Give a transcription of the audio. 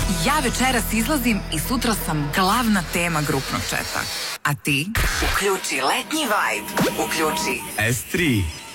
Ja večeras izlazim i sutra sam glavna tema grupnog četa. A ti? Uključi letnji vibe. Uključi S3.